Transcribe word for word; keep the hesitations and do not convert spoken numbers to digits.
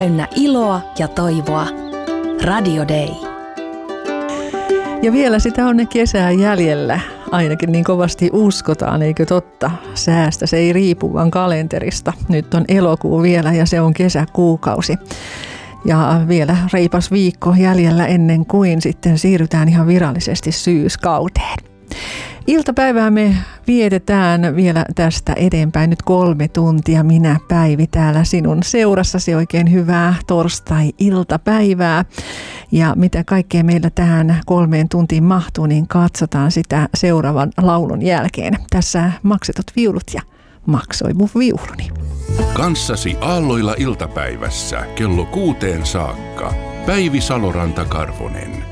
Täynnä iloa ja toivoa. Radio Day. Ja vielä sitä on ne kesää jäljellä. Ainakin niin kovasti uskotaan, eikö totta? Säästä se ei riipu, vaan kalenterista. Nyt on elokuu vielä ja se on kesäkuukausi. Ja vielä reipas viikko jäljellä ennen kuin sitten siirrytään ihan virallisesti syyskauteen. Iltapäivää me vietetään vielä tästä eteenpäin nyt kolme tuntia. Minä Päivi täällä sinun seurassasi. Oikein hyvää torstai-iltapäivää. Ja mitä kaikkea meillä tähän kolmeen tuntiin mahtuu, niin katsotaan sitä seuraavan laulun jälkeen. Tässä Maksetut viulut ja Maksoi mun viuluni. Kanssasi aalloilla iltapäivässä kello kuuteen saakka. Päivi Saloranta-Karvonen.